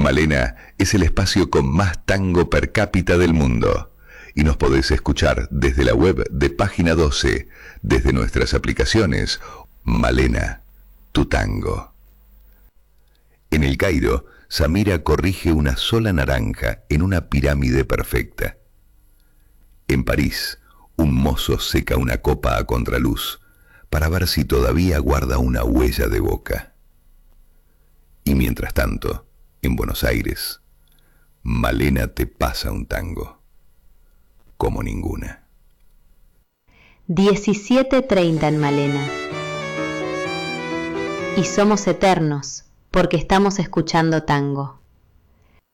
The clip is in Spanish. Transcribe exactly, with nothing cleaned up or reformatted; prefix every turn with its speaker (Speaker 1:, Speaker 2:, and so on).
Speaker 1: Malena es el espacio con más tango per cápita del mundo y nos podés escuchar desde la web de Página doce, desde nuestras aplicaciones. Malena, tu tango. En El Cairo, Samira corrige una sola naranja en una pirámide perfecta. En París, un mozo seca una copa a contraluz para ver si todavía guarda una huella de boca. Y mientras tanto, en Buenos Aires, Malena te pasa un tango como ninguna.
Speaker 2: diecisiete treinta en Malena. Y somos eternos porque estamos escuchando tango.